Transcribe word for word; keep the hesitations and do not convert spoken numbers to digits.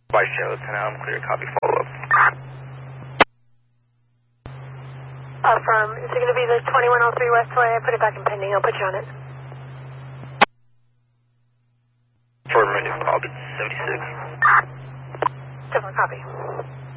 Vice Charlotte, ten I'm clear, copy, follow up. Uh, from, is it going to be the twenty-one oh three Westway? I put it back in pending, I'll put you on it. Affirmative, I'll be seventy-six. Different copy.